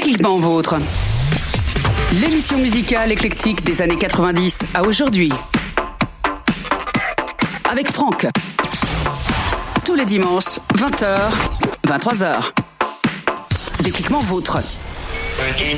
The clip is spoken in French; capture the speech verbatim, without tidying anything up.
Décliquement Vôtre. L'émission musicale éclectique des années quatre-vingt-dix à aujourd'hui. Avec Franck. Tous les dimanches, vingt heures, vingt-trois heures. Décliquement Vôtre. Ready